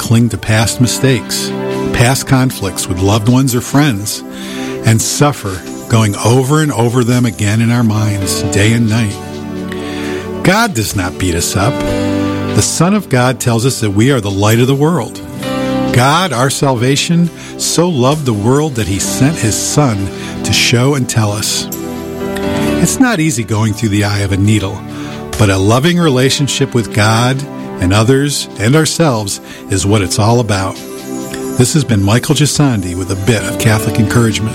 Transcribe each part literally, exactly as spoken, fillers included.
cling to past mistakes, past conflicts with loved ones or friends, and suffer going over and over them again in our minds day and night. God does not beat us up. The Son of God tells us that we are the light of the world. God, our salvation, so loved the world that he sent his Son to show and tell us. It's not easy going through the eye of a needle, but a loving relationship with God and others and ourselves is what it's all about. This has been Michael Gisandi with a bit of Catholic encouragement.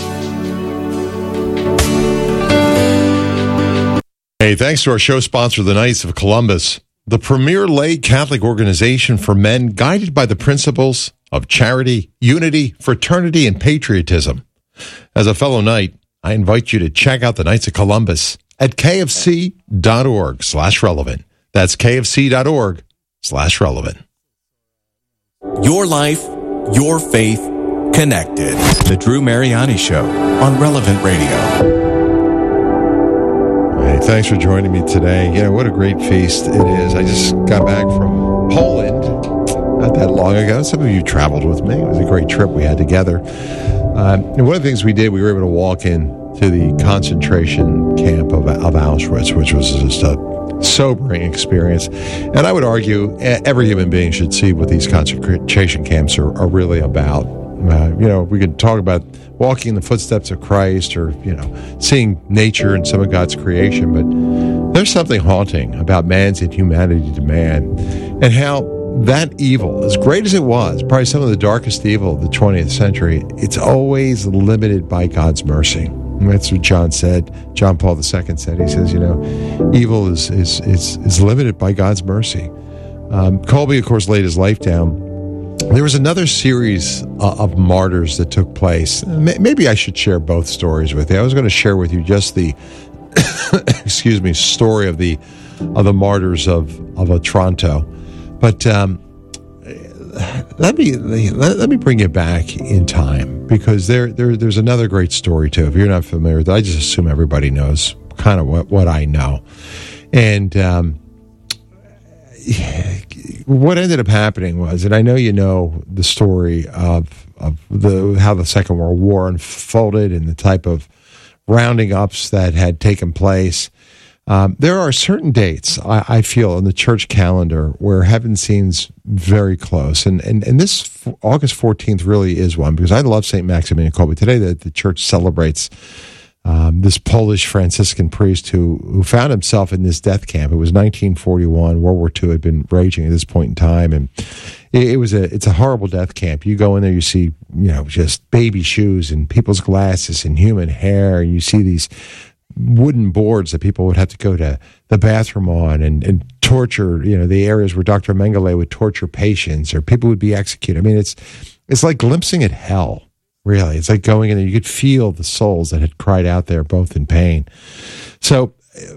Hey, thanks to our show sponsor, the Knights of Columbus, the premier lay Catholic organization for men guided by the principles of charity, unity, fraternity, and patriotism. As a fellow Knight, I invite you to check out the Knights of Columbus at kfc.org slash relevant. That's kfc.org slash relevant. Your life, your faith, connected. The Drew Mariani Show on Relevant Radio. Hey, thanks for joining me today. You know, what a great feast it is. I just got back from Poland not that long ago. Some of you traveled with me. It was a great trip we had together. Uh, and one of the things we did, we were able to walk in to the concentration camp of, of Auschwitz, which was just a sobering experience. And I would argue every human being should see what these concentration camps are, are really about. Uh, you know, we could talk about walking in the footsteps of Christ or, you know, seeing nature and some of God's creation, but there's something haunting about man's inhumanity to man and how that evil, as great as it was, probably some of the darkest evil of the twentieth century, it's always limited by God's mercy. And that's what John said. John Paul the Second said. He says, you know, evil is is is, is limited by God's mercy. Um, Kolbe, of course, laid his life down. There was another series uh, of martyrs that took place. Maybe I should share both stories with you. I was going to share with you just the, excuse me, story of the of the martyrs of of Otranto, but um, let me let, let me bring you back in time because there there there's another great story too. If you're not familiar with it, I just assume everybody knows kind of what what I know, and. Um, What ended up happening was, and I know you know the story of of the how the Second World War unfolded and the type of rounding ups that had taken place. Um, there are certain dates I, I feel in the church calendar where heaven seems very close, and and and this August fourteenth really is one because I love Saint Maximilian Kolbe. Today, the, the church celebrates. Um, this Polish Franciscan priest who who found himself in this death camp. It was nineteen forty-one. World War Two had been raging at this point in time, and it, it was a it's a horrible death camp. You go in there, you see you know just baby shoes and people's glasses and human hair, and you see these wooden boards that people would have to go to the bathroom on and, and torture. You know the areas where Doctor Mengele would torture patients or people would be executed. I mean, it's it's like glimpsing at hell. Really, it's like going in there. You could feel the souls that had cried out there, both in pain. So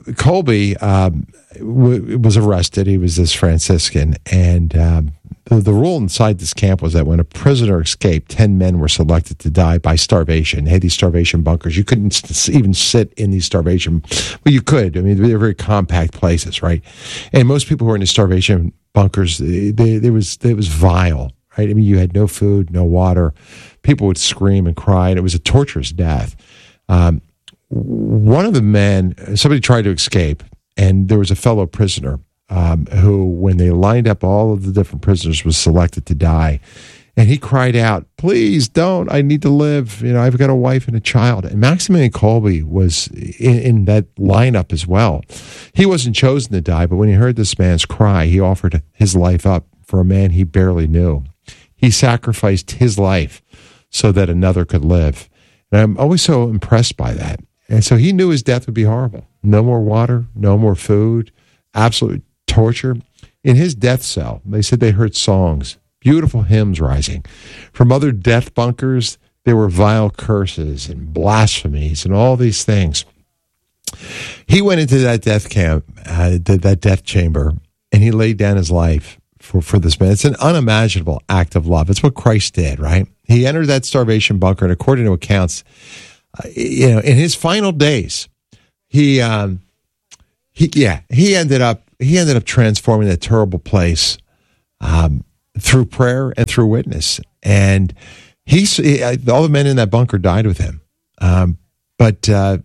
Kolbe um, w- was arrested. He was this Franciscan. And um, the, the rule inside this camp was that when a prisoner escaped, ten men were selected to die by starvation. They had these starvation bunkers. You couldn't s- even sit in these starvation, well, you could. I mean, they're very compact places, right? And most people who were in the starvation bunkers, they, they, there was, it was vile, right? I mean, you had no food, no water. People would scream and cry, and it was a torturous death. Um, one of the men, somebody tried to escape, and there was a fellow prisoner um, who, when they lined up all of the different prisoners, was selected to die. And he cried out, "Please don't, I need to live. You know, I've got a wife and a child." And Maximilian Kolbe was in, in that lineup as well. He wasn't chosen to die, but when he heard this man's cry, he offered his life up for a man he barely knew. He sacrificed his life so that another could live. And I'm always so impressed by that. And so he knew his death would be horrible. No more water, no more food, absolute torture. In his death cell, they said they heard songs, beautiful hymns rising. From other death bunkers, there were vile curses and blasphemies and all these things. He went into that death camp, uh, that death chamber, and he laid down his life for, for this man. It's an unimaginable act of love. It's what Christ did, right? He entered that starvation bunker, and according to accounts, uh, you know, in his final days, he, um, he, yeah, he ended up, he ended up transforming that terrible place, um, through prayer and through witness. And he's, he, all the men in that bunker died with him. Um, but uh,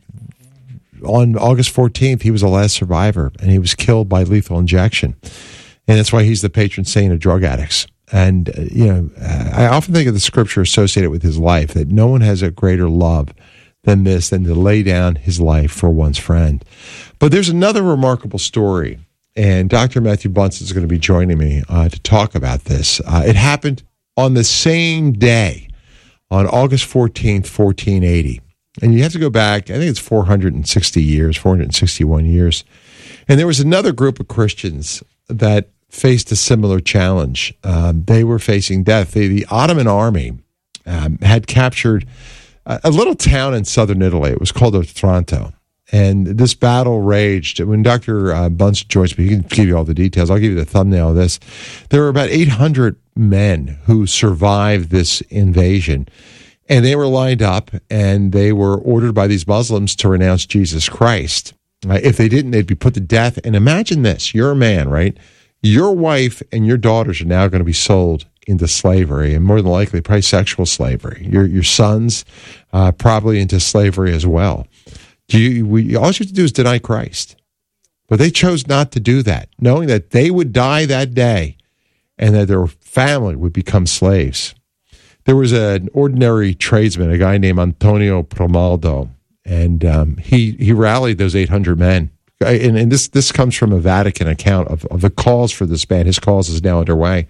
on August fourteenth, he was the last survivor, and he was killed by lethal injection. And that's why he's the patron saint of drug addicts. And, uh, you know, I often think of the scripture associated with his life, that no one has a greater love than this, than to lay down his life for one's friend. But there's another remarkable story, and Doctor Matthew Bunson is going to be joining me uh, to talk about this. Uh, it happened on the same day, on August fourteenth, fourteen eighty. And you have to go back, I think it's four hundred sixty years, four hundred sixty-one years. And there was another group of Christians that faced a similar challenge. Um, they were facing death. The, the Ottoman army um, had captured a, a little town in southern Italy. It was called Otranto. And this battle raged. When Doctor Uh, Bunson joins me, he can give you all the details. I'll give you the thumbnail of this. There were about eight hundred men who survived this invasion. And they were lined up, and they were ordered by these Muslims to renounce Jesus Christ. Uh, if they didn't, they'd be put to death. And imagine this. You're a man, right? Your wife and your daughters are now going to be sold into slavery, and more than likely, probably sexual slavery. Your your sons uh, probably into slavery as well. Do you, we, all you have to do is deny Christ. But they chose not to do that, knowing that they would die that day and that their family would become slaves. There was an ordinary tradesman, a guy named Antonio Promaldo, and um, he he rallied those eight hundred men. And, and this this comes from a Vatican account of, of the cause for this band. His cause is now underway.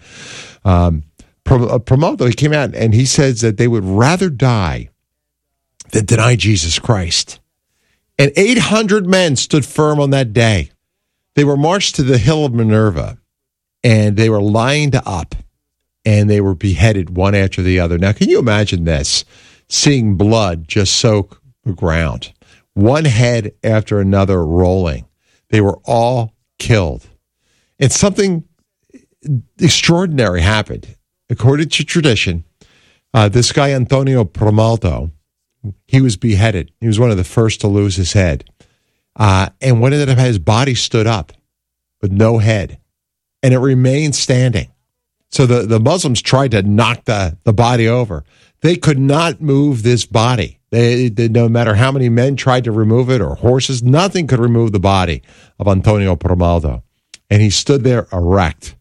Um, Promaldo, he came out and he says that they would rather die than deny Jesus Christ. And eight hundred men stood firm on that day. They were marched to the Hill of Minerva, and they were lined up, and they were beheaded one after the other. Now, can you imagine this? Seeing blood just soak the ground. One head after another rolling. They were all killed. And something extraordinary happened. According to tradition, uh, this guy, Antonio Promaldo, he was beheaded. He was one of the first to lose his head. Uh, and what ended up, his body stood up with no head. And it remained standing. So the, the Muslims tried to knock the, the body over. They could not move this body. They, they, no matter how many men tried to remove it, or horses, nothing could remove the body of Antonio Promaldo. And he stood there erect.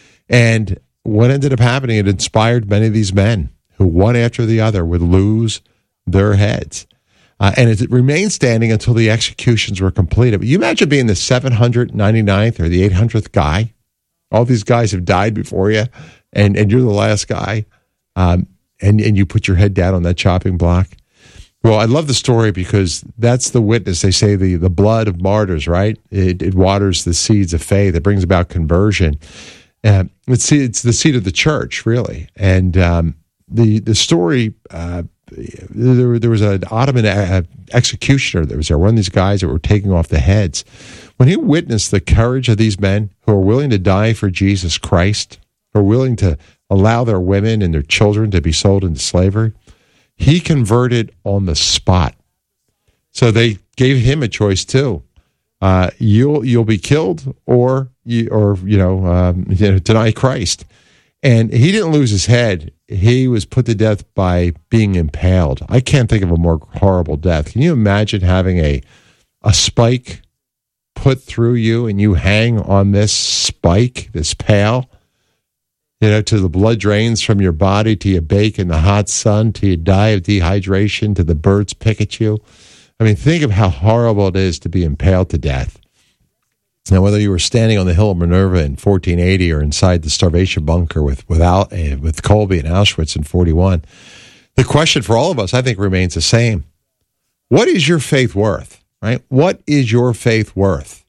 And what ended up happening, it inspired many of these men who, one after the other, would lose their heads. Uh, and it remained standing until the executions were completed. But you imagine being the seven hundred ninety-ninth or the eight hundredth guy. All these guys have died before you, and, and you're the last guy, um, and, and you put your head down on that chopping block. Well, I love the story because that's the witness. They say the, the blood of martyrs, right? It, it waters the seeds of faith. It brings about conversion. Uh, it's, it's the seed of the church, really. And um, the the story, uh, there, there was an Ottoman uh, executioner that was there, one of these guys that were taking off the heads. When he witnessed the courage of these men who are willing to die for Jesus Christ, who are willing to allow their women and their children to be sold into slavery, he converted on the spot. So they gave him a choice too. Uh, you'll you'll be killed, or you or you know, um, you know deny Christ. And he didn't lose his head. He was put to death by being impaled. I can't think of a more horrible death. Can you imagine having a a spike put through you and you hang on this spike, this pale? You know, to the blood drains from your body, to you bake in the hot sun, to you die of dehydration, to the birds pick at you. I mean, think of how horrible it is to be impaled to death. Now, whether you were standing on the Hill of Minerva in fourteen eighty or inside the starvation bunker with with, Al, uh, with Colby and Auschwitz in forty-one, the question for all of us, I think, remains the same. What is your faith worth, right? What is your faith worth?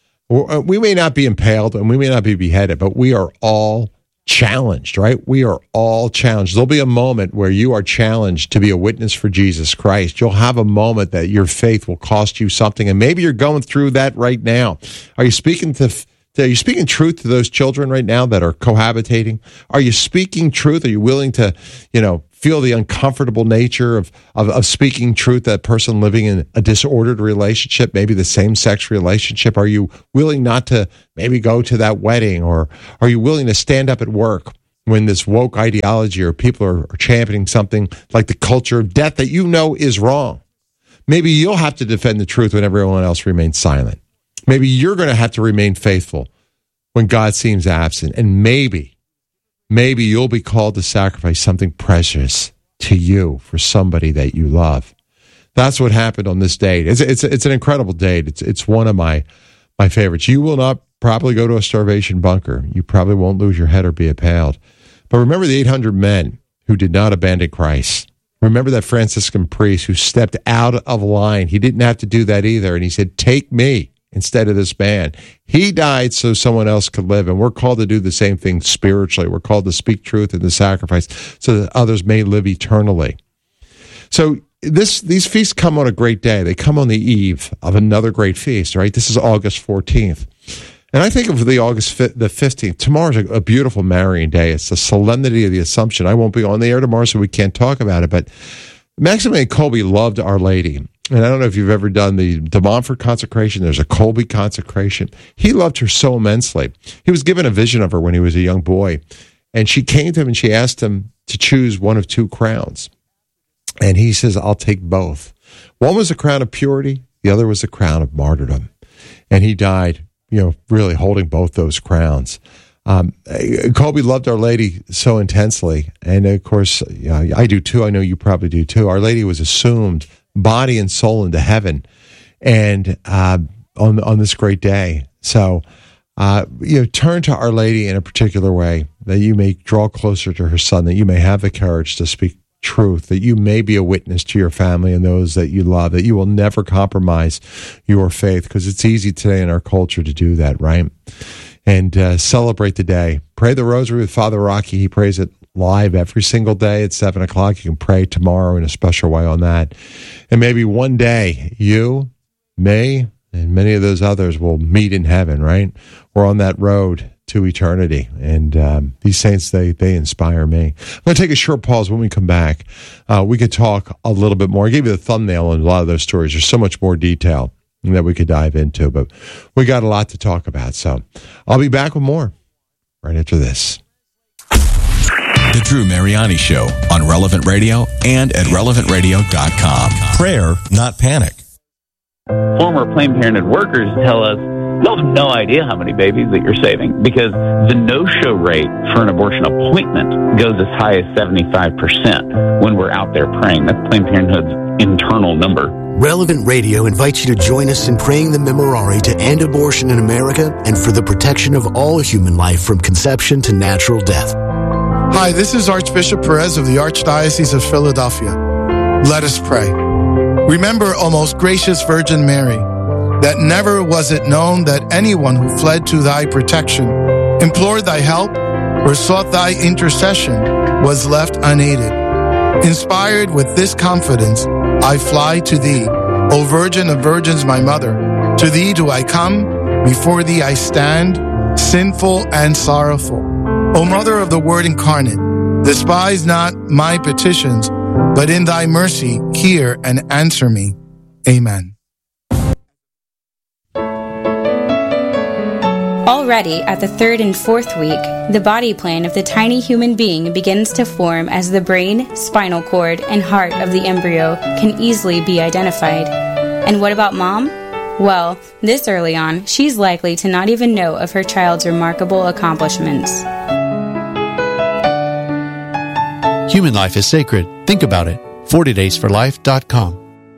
We may not be impaled and we may not be beheaded, but we are all challenged, right? We are all challenged. There'll be a moment where you are challenged to be a witness for Jesus Christ. You'll have a moment that your faith will cost you something, and maybe you're going through that right now. Are you speaking to, to are you speaking truth to those children right now that are cohabitating? Are you speaking truth? Are you willing to, you know, feel the uncomfortable nature of, of, of speaking truth to that person living in a disordered relationship, maybe the same-sex relationship? Are you willing not to maybe go to that wedding? Or are you willing to stand up at work when this woke ideology or people are, are championing something like the culture of death that you know is wrong. Maybe you'll have to defend the truth when everyone else remains silent. Maybe you're going to have to remain faithful when God seems absent. And maybe, maybe you'll be called to sacrifice something precious to you for somebody that you love. That's what happened on this date. It's it's it's an incredible date. It's it's one of my my favorites. You will not probably go to a starvation bunker. You probably won't lose your head or be impaled. But remember the eight hundred men who did not abandon Christ. Remember that Franciscan priest who stepped out of line. He didn't have to do that either. And he said, take me instead of this man. He died so someone else could live. And we're called to do the same thing spiritually. We're called to speak truth and to sacrifice so that others may live eternally. So this these feasts come on a great day. They come on the eve of another great feast, right? This is August fourteenth. And I think of the August the fifteenth. Tomorrow's a, a beautiful marrying day. It's the solemnity of the Assumption. I won't be on the air tomorrow, so we can't talk about it. But Maximilian Kolbe loved Our Lady. And I don't know if you've ever done the De Montfort consecration. There's a Kolbe consecration. He loved her so immensely. He was given a vision of her when he was a young boy. And she came to him and she asked him to choose one of two crowns. And he says, I'll take both. One was a crown of purity. The other was a crown of martyrdom. And he died, you know, really holding both those crowns. Um, Kolbe loved Our Lady so intensely. And of course, you know, I do too. I know you probably do too. Our Lady was assumed body and soul into heaven and uh, on, on this great day. So, uh, you know, turn to Our Lady in a particular way that you may draw closer to her Son, that you may have the courage to speak truth, that you may be a witness to your family and those that you love, that you will never compromise your faith, because it's easy today in our culture to do that, right? And uh, celebrate the day. Pray the rosary with Father Rocky. He prays it live every single day at seven o'clock. You can pray tomorrow in a special way on that. And maybe one day you, me, and many of those others will meet in heaven, right? We're on that road to eternity. And um, these saints, they they inspire me. I'm going to take a short pause. When we come back, uh, we could talk a little bit more. I gave you the thumbnail on a lot of those stories. There's so much more detail that we could dive into, but we got a lot to talk about. So I'll be back with more right after this. The Drew Mariani Show on Relevant Radio and at relevant radio dot com. Prayer, not panic. Former Planned Parenthood workers tell us they'll have no idea how many babies that you're saving, because the no-show rate for an abortion appointment goes as high as seventy-five percent when we're out there praying. That's Planned Parenthood's internal number. Relevant Radio invites you to join us in praying the Memorare to end abortion in America and for the protection of all human life from conception to natural death. Hi, this is Archbishop Perez of the Archdiocese of Philadelphia. Let us pray. Remember, O most gracious Virgin Mary, that never was it known that anyone who fled to thy protection, implored thy help, or sought thy intercession was left unaided. Inspired with this confidence, I fly to thee, O Virgin of Virgins, my mother. To thee do I come, before thee I stand, sinful and sorrowful. O Mother of the Word incarnate, despise not my petitions, but in thy mercy hear and answer me. Amen. Already at the third and fourth week, the body plan of the tiny human being begins to form as the brain, spinal cord, and heart of the embryo can easily be identified. And what about mom? Well, this early on, she's likely to not even know of her child's remarkable accomplishments. Human life is sacred. Think about it. forty days for life dot com.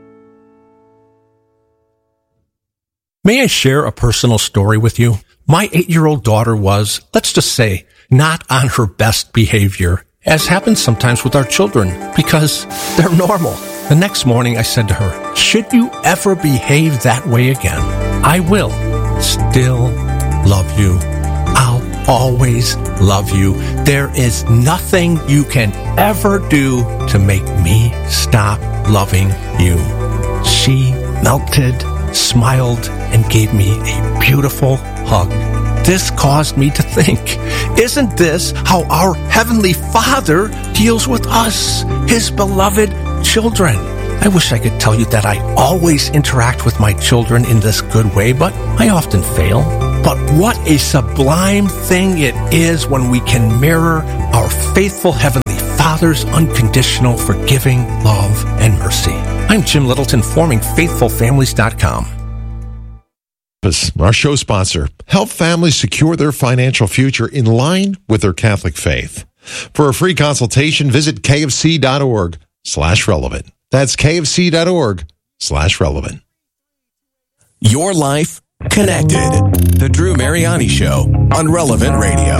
May I share a personal story with you? My eight-year-old daughter was, let's just say, not on her best behavior, as happens sometimes with our children, because they're normal. The next morning I said to her, should you ever behave that way again, I will still love you. I'll always love you. There is nothing you can ever do to make me stop loving you. She melted, smiled, and gave me a beautiful hug. This caused me to think, isn't this how our Heavenly Father deals with us, His beloved children? I wish I could tell you that I always interact with my children in this good way, but I often fail. But what a sublime thing it is when we can mirror our faithful Heavenly Father's unconditional forgiving love and mercy. I'm Jim Littleton, forming faithful families dot com. Our show sponsor, help families secure their financial future in line with their Catholic faith. For a free consultation, visit kfc.org slash relevant. That's kfc.org slash relevant. Your life connected. The Drew Mariani Show on Relevant Radio.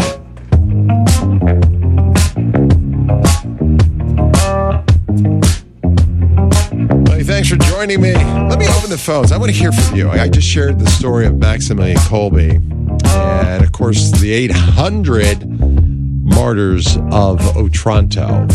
Hey, thanks for joining me. Let me open the phones. I want to hear from you. I just shared the story of Maximilian Kolbe and, of course, the eight hundred martyrs of Otranto.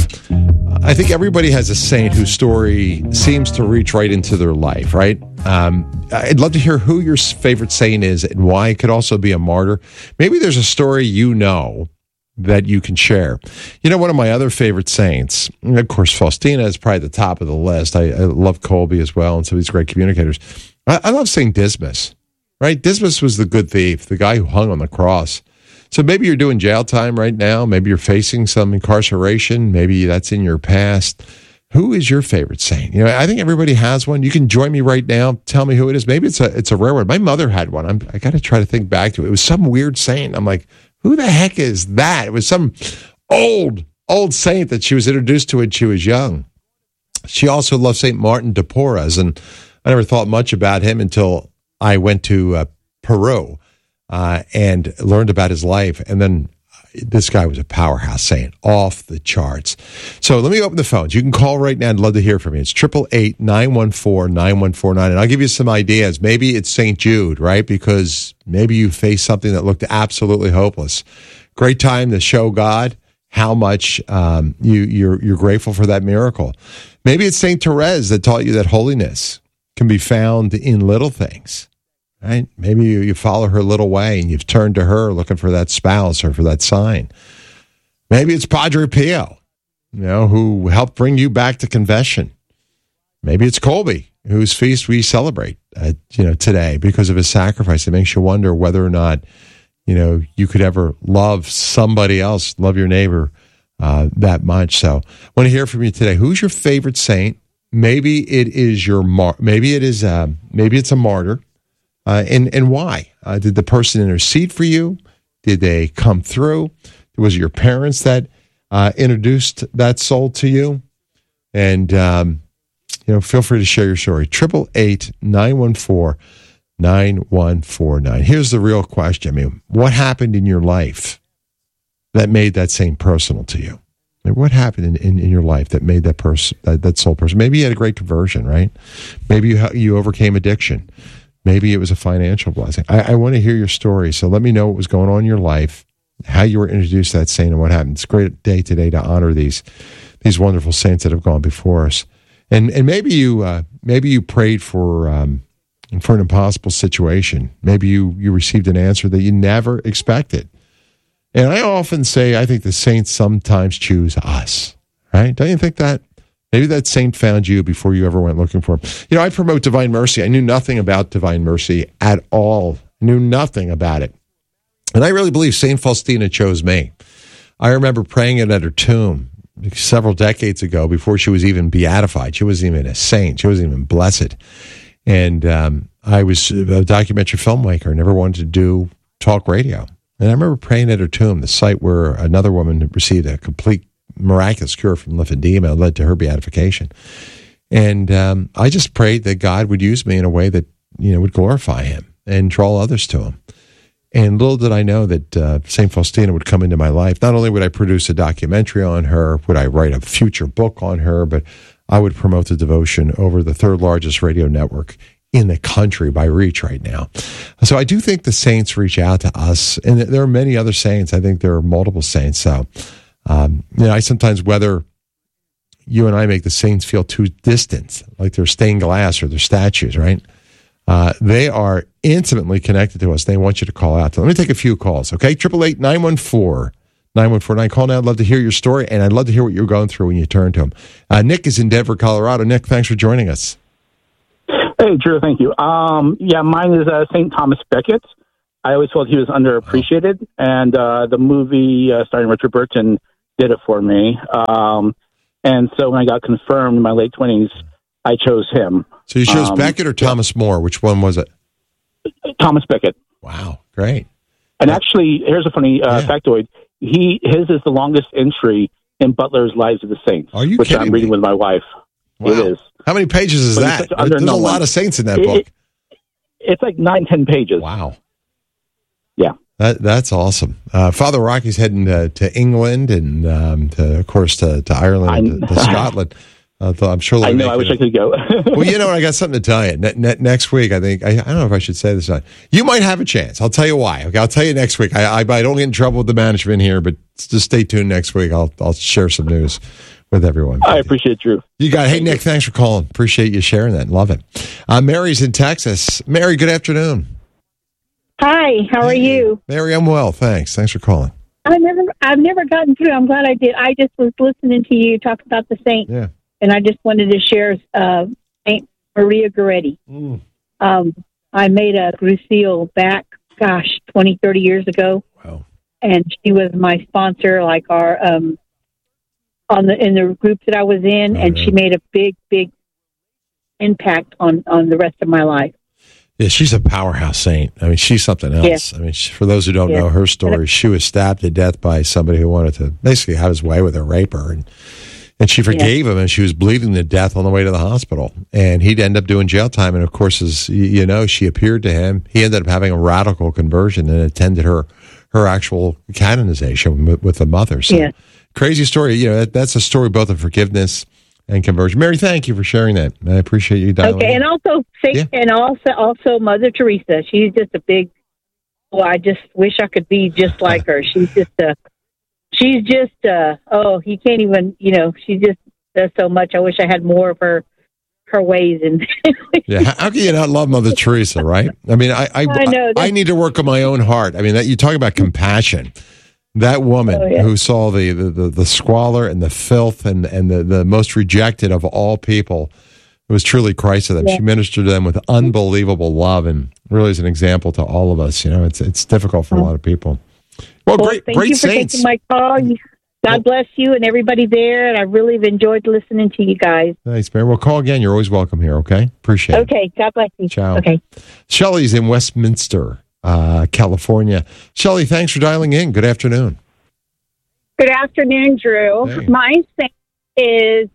I think everybody has a saint whose story seems to reach right into their life, right? Um, I'd love to hear who your favorite saint is and why. It could also be a martyr. Maybe there's a story you know that you can share. You know, one of my other favorite saints, and of course, Faustina is probably the top of the list. I, I love Kolbe as well and some of these great communicators. I, I love Saint Dismas, right? Dismas was the good thief, the guy who hung on the cross. So maybe you're doing jail time right now. Maybe you're facing some incarceration. Maybe that's in your past. Who is your favorite saint? You know, I think everybody has one. You can join me right now. Tell me who it is. Maybe it's a it's a rare one. My mother had one. I'm, I got to try to think back to it. It was some weird saint. I'm like, who the heck is that? It was some old, old saint that she was introduced to when she was young. She also loved Saint Martin de Porres, and I never thought much about him until I went to uh, Peru. Uh, and learned about his life. And then this guy was a powerhouse saint, off the charts. So let me open the phones. You can call right now. I'd love to hear from you. It's eight eight eight, nine one four, nine one four nine. And I'll give you some ideas. Maybe it's Saint Jude, right? Because maybe you faced something that looked absolutely hopeless. Great time to show God how much um, you, you're, you're grateful for that miracle. Maybe it's Saint Therese that taught you that holiness can be found in little things. Right? Maybe you, you follow her little way and you've turned to her looking for that spouse or for that sign. Maybe it's Padre Pio, you know, who helped bring you back to confession. Maybe it's Kolbe, whose feast we celebrate, uh, you know, today because of his sacrifice. It makes you wonder whether or not, you know, you could ever love somebody else, love your neighbor uh, that much. So I want to hear from you today. Who's your favorite saint? Maybe it is your mar- maybe it is uh, maybe it's a martyr. Uh, and, and why? Uh, did the person intercede for you? Did they come through? Was it your parents that uh, introduced that soul to you? And, um, you know, feel free to share your story. eight eight eight, nine one four, nine one four nine. Here's the real question. I mean, what happened in your life that made that saint personal to you? I mean, what happened in, in, in your life that made that person, that, that soul person? Maybe you had a great conversion, right? Maybe you you overcame addiction. Maybe it was a financial blessing. I, I want to hear your story. So let me know what was going on in your life, how you were introduced to that saint, and what happened. It's a great day today to honor these these wonderful saints that have gone before us. And and maybe you uh, maybe you prayed for um, for an impossible situation. Maybe you you received an answer that you never expected. And I often say, I think the saints sometimes choose us. Right? Don't you think that? Maybe that saint found you before you ever went looking for him. You know, I promote Divine Mercy. I knew nothing about Divine Mercy at all. I knew nothing about it. And I really believe Saint Faustina chose me. I remember praying it at her tomb several decades ago before she was even beatified. She wasn't even a saint. She wasn't even blessed. And um, I was a documentary filmmaker. I never wanted to do talk radio. And I remember praying at her tomb, the site where another woman received a complete miraculous cure from lymphedema led to her beatification. And um, I just prayed that God would use me in a way that, you know, would glorify him and draw others to him. And little did I know that uh, Saint Faustina would come into my life. Not only would I produce a documentary on her, would I write a future book on her, but I would promote the devotion over the third largest radio network in the country by reach right now. So I do think the saints reach out to us. And there are many other saints. I think there are multiple saints. So Um, you know, I sometimes, whether you and I make the saints feel too distant, like they're stained glass or they're statues, right? Uh, they are intimately connected to us. They want you to call out. So let me take a few calls, okay? eight eight eight, nine one four, nine one four nine. Call now. I'd love to hear your story, and I'd love to hear what you're going through when you turn to him. Uh, Nick is in Denver, Colorado. Nick, thanks for joining us. Hey, Drew, thank you. Um, yeah, mine is uh, Saint Thomas Becket. I always felt he was underappreciated, and uh, the movie uh, starring Richard Burton did it for me. Um, and so when I got confirmed in my late twenties, I chose him. So you chose um, Beckett or Thomas yeah. More? Which one was it? Thomas Beckett. Wow, great. And actually, here's a funny uh, yeah. factoid. He His is the longest entry in Butler's Lives of the Saints, Are you which kidding I'm reading me? with my wife. Wow. It is. How many pages is but that? There's a lot of saints in that it, book. It, it's like nine, ten pages. Wow. Yeah. That, that's awesome. Uh, Father Rocky's heading to, to England and, um, to, of course, to, to Ireland, to, to Scotland. Uh, I'm sure. I know. I wish it. I could go. Well, you know what? I got something to tell you. Ne- ne- next week, I think I, I don't know if I should say this. Or not. You might have a chance. I'll tell you why. Okay, I'll tell you next week. I, I, I don't get in trouble with the management here, but just stay tuned next week. I'll I'll share some news with everyone. I appreciate it, Drew. You got. Hey, Nick. Thanks for calling. Appreciate you sharing that. Love it. Uh, Mary's in Texas. Mary, good afternoon. Hi. How are hey. you, Mary? I'm well. Thanks. Thanks for calling. I never. I've never gotten through. I'm glad I did. I just was listening to you talk about the saints. Yeah. And I just wanted to share uh, Saint Maria Goretti. Mm. Um, I made a Grucille back, gosh, twenty, thirty years ago. Wow. And she was my sponsor, like our, um, on the, in the group that I was in. Oh, and yeah. she made a big, big impact on, on the rest of my life. Yeah, she's a powerhouse saint. I mean, she's something else. Yeah. I mean, she, for those who don't yeah. know her story, she was stabbed to death by somebody who wanted to basically have his way with her, rape her. And And she forgave yeah. him, and she was bleeding to death on the way to the hospital. And he'd end up doing jail time. And, of course, as you know, she appeared to him. He ended up having a radical conversion and attended her her actual canonization with, with the mother. So, yeah. crazy story. You know, that, that's a story both of forgiveness and conversion. Mary, thank you for sharing that. I appreciate you dialing Okay, in. and also, Yeah. and also, also Mother Teresa. She's just a big, oh, I just wish I could be just like her. She's just a... She's just, uh, oh, you can't even, you know, she just does so much. I wish I had more of her her ways. And yeah, how can you not love Mother Teresa, right? I mean, I I, I, know, I, I need to work on my own heart. I mean, that, you talk about compassion. That woman Oh, yeah. who saw the, the, the, the squalor and the filth and, and the, the most rejected of all people, it was truly Christ to them. Yeah. She ministered to them with unbelievable love and really is an example to all of us. You know, it's it's difficult for a lot of people. Well, Well, great, thank great you for saints. taking my call. You- God bless you and everybody there, and I really have enjoyed listening to you guys. Thanks, Mary. Well, call again. You're always welcome here, okay? Appreciate it. Okay, God bless you. Ciao. Okay. Shelley's in Westminster, uh, California. Shelley, thanks for dialing in. Good afternoon. Good afternoon, Drew. Hey. My saint is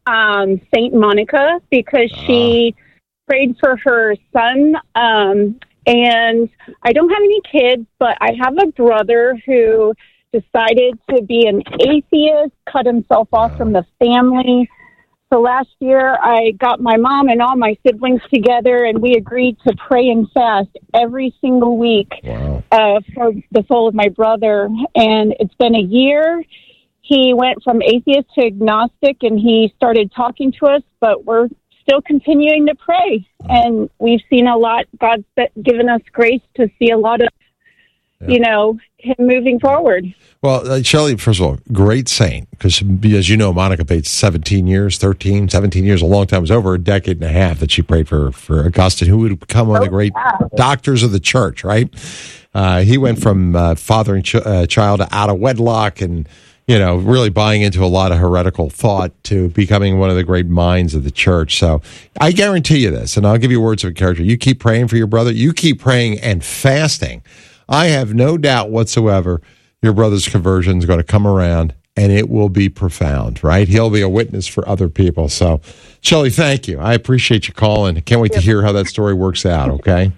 um, Saint Monica because she prayed for her son. Um, and I don't have any kids, but I have a brother who decided to be an atheist, cut himself off from the family. So last year I got my mom and all my siblings together and we agreed to pray and fast every single week Wow. uh, for the soul of my brother. And it's been a year. He went from atheist to agnostic and he started talking to us, but we're still continuing to pray. And we've seen a lot. God's given us grace to see a lot of, Yeah. you know, him moving forward. Well, uh, Shelley, first of all, great saint, because as you know, Monica prayed seventeen years, thirteen, seventeen years, a long time. It was over a decade and a half that she prayed for, for Augustine, who would become one of the great doctors of the church, right? Uh, he went from uh, fathering ch- uh, child out of wedlock and, you know, really buying into a lot of heretical thought to becoming one of the great minds of the church. So I guarantee you this, and I'll give you words of encouragement. You keep praying for your brother. You keep praying and fasting. I have no doubt whatsoever your brother's conversion is going to come around, and it will be profound, right? He'll be a witness for other people. So, Shelley, thank you. I appreciate you calling. I can't wait to hear how that story works out, okay?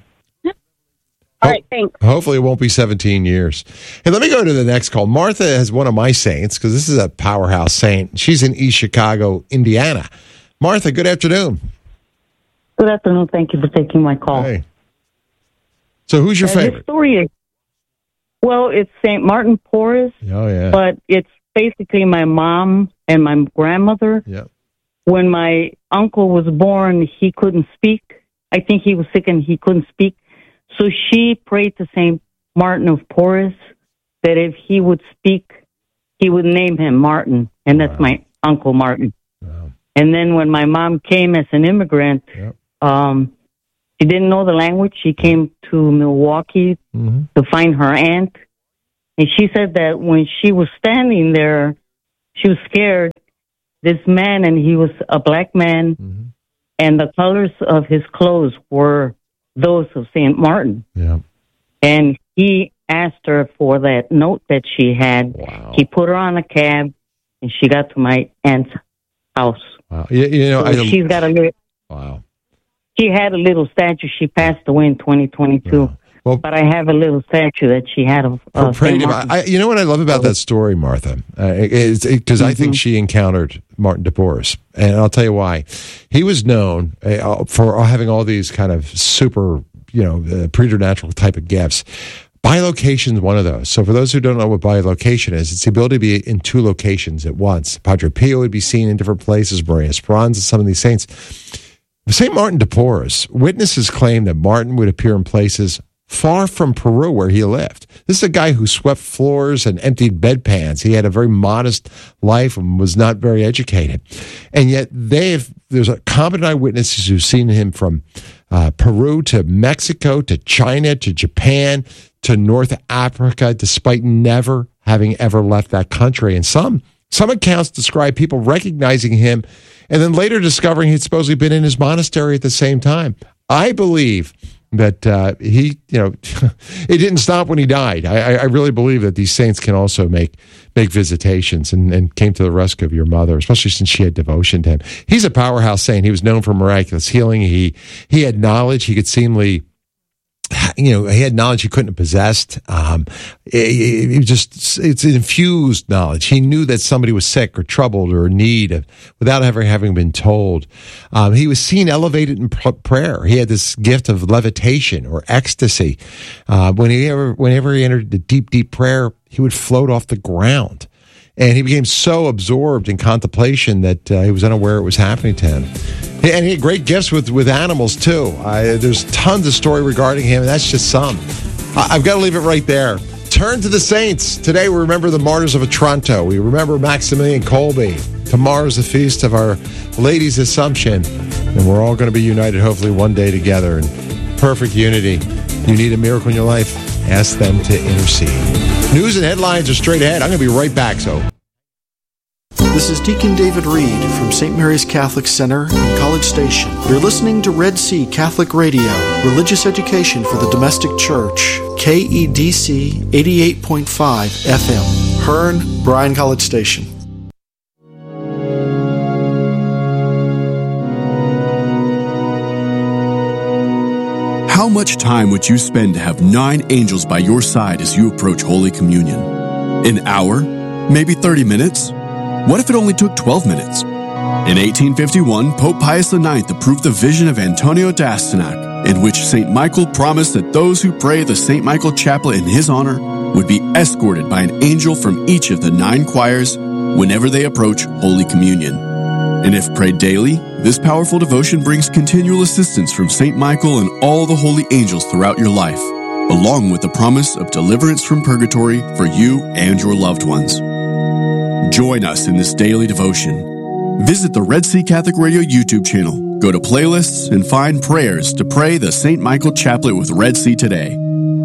All right, thanks. Hopefully it won't be seventeen years. Hey, let me go to the next call. Martha is one of my saints, because this is a powerhouse saint. She's in East Chicago, Indiana. Martha, good afternoon. Good afternoon. Thank you for taking my call. Hey. So who's your Uh, favorite? This story is, well, it's Saint Martin Porres, Oh, yeah. but it's basically my mom and my grandmother. Yep. When my uncle was born, he couldn't speak. I think he was sick and he couldn't speak. So she prayed to Saint Martin of Porres that if he would speak, he would name him Martin. And that's Wow. my Uncle Martin. Wow. And then when my mom came as an immigrant, Yep. um, She didn't know the language. She came to Milwaukee mm-hmm. to find her aunt. And she said that when she was standing there, she was scared. This man, and he was a black man, mm-hmm. and the colors of his clothes were those of Saint Martin. Yeah. And he asked her for that note that she had. Wow. He put her on a cab, and she got to my aunt's house. Wow. You, you know, so I, she's got a little. Wow. She had a little statue. She passed away in twenty twenty-two. Yeah. Well, but I have a little statue that she had of uh, Saint Martin. I, you know what I love about that story, Martha? Because uh, it, mm-hmm. I think she encountered Martin de Porres. And I'll tell you why. He was known uh, for having all these kind of super, you know, uh, preternatural type of gifts. Bilocation is one of those. So for those who don't know what bilocation is, it's the ability to be in two locations at once. Padre Pio would be seen in different places, Maria Esperanza, some of these saints. Saint Martin de Porres, witnesses claim that Martin would appear in places far from Peru where he lived. This is a guy who swept floors and emptied bedpans. He had a very modest life and was not very educated. And yet they've, there's a competent eyewitnesses who've seen him from uh, Peru to Mexico to China to Japan to North Africa, despite never having ever left that country. And some some accounts describe people recognizing him and then later discovering he'd supposedly been in his monastery at the same time. I believe that uh, he, you know, it didn't stop when he died. I, I really believe that these saints can also make make visitations and, and came to the rescue of your mother, especially since she had devotion to him. He's a powerhouse saint. He was known for miraculous healing. He he had knowledge. He could seemingly, you know, he had knowledge he couldn't have possessed. Um, it, it just, it's infused knowledge. He knew that somebody was sick or troubled or in need of, without ever having been told. Um, he was seen elevated in pr- prayer. He had this gift of levitation or ecstasy. Uh, when he ever, whenever he entered the deep, deep prayer, he would float off the ground. And he became so absorbed in contemplation that uh, he was unaware it was happening to him. And he had great gifts with, with animals, too. I, there's tons of story regarding him, and that's just some. I, I've got to leave it right there. Turn to the saints. Today we remember the martyrs of Otranto. We remember Maximilian Kolbe. Tomorrow's the feast of Our Lady's Assumption. And we're all going to be united, hopefully, one day together in perfect unity. You need a miracle in your life? Ask them to intercede. News and headlines are straight ahead. I'm going to be right back, so... This is Deacon David Reed from Saint Mary's Catholic Center in College Station. You're listening to Red Sea Catholic Radio, religious education for the domestic church, K E D C eighty-eight point five F M, Hearn, Bryan College Station. How much time would you spend to have nine angels by your side as you approach Holy Communion? An hour? Maybe thirty minutes? What if it only took twelve minutes? In eighteen fifty-one, Pope Pius the ninth approved the vision of Antonio d'Astyanac, in which Saint Michael promised that those who pray the Saint Michael Chaplet in his honor would be escorted by an angel from each of the nine choirs whenever they approach Holy Communion. And if prayed daily, this powerful devotion brings continual assistance from Saint Michael and all the holy angels throughout your life, along with the promise of deliverance from purgatory for you and your loved ones. Join us in this daily devotion. Visit the Red Sea Catholic Radio YouTube channel, go to playlists, and find prayers to pray the Saint Michael Chaplet with Red Sea today.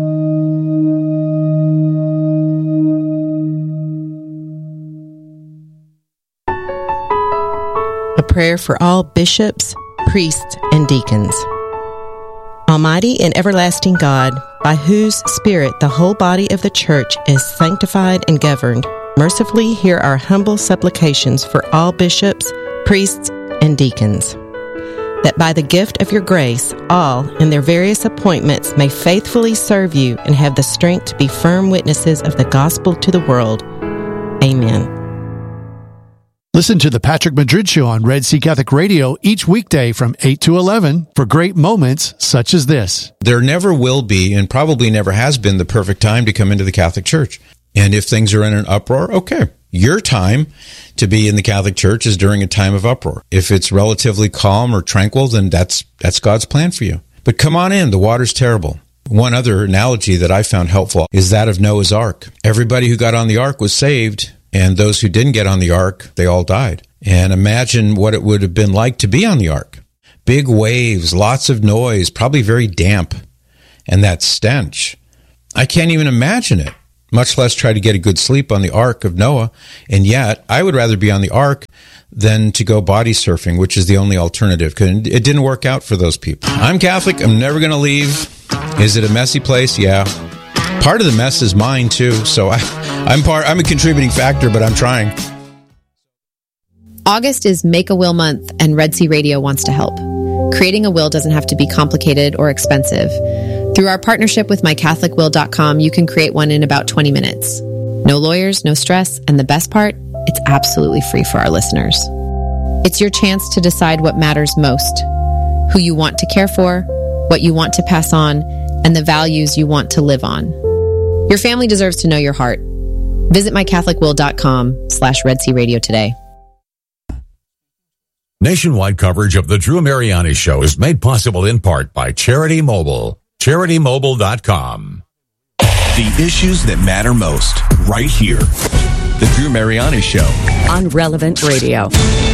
A prayer for all bishops, priests, and deacons. Almighty and everlasting God, by whose Spirit the whole body of the Church is sanctified and governed, mercifully hear our humble supplications for all bishops, priests, and deacons, that by the gift of your grace, all in their various appointments may faithfully serve you and have the strength to be firm witnesses of the gospel to the world. Amen. Listen to the Patrick Madrid Show on Red Sea Catholic Radio each weekday from eight to eleven for great moments such as this. There never will be, and probably never has been, the perfect time to come into the Catholic Church. And if things are in an uproar, okay. Your time to be in the Catholic Church is during a time of uproar. If it's relatively calm or tranquil, then that's that's God's plan for you. But come on in. The water's terrible. One other analogy that I found helpful is that of Noah's Ark. Everybody who got on the ark was saved, and those who didn't get on the ark, they all died. And imagine what it would have been like to be on the ark. big waves, lots of noise, probably very damp, and that stench. I can't even imagine it, much less try to get a good sleep on the Ark of Noah. And yet, I would rather be on the Ark than to go body surfing, which is the only alternative, because it didn't work out for those people. I'm Catholic. I'm never going to leave. Is it a messy place? Yeah. Part of the mess is mine, too. So I, I'm part. I'm a contributing factor, but I'm trying. August is Make a Will Month, and Red Sea Radio wants to help. Creating a will doesn't have to be complicated or expensive. Through our partnership with my catholic will dot com, you can create one in about twenty minutes. No lawyers, no stress, and the best part, it's absolutely free for our listeners. It's your chance to decide what matters most, who you want to care for, what you want to pass on, and the values you want to live on. Your family deserves to know your heart. Visit my catholic will dot com slash Red Sea Radio today. Nationwide coverage of the Drew Mariani Show is made possible in part by Charity Mobile. charity mobile dot com. The issues that matter most, right here. The Drew Mariani Show. On Relevant Radio.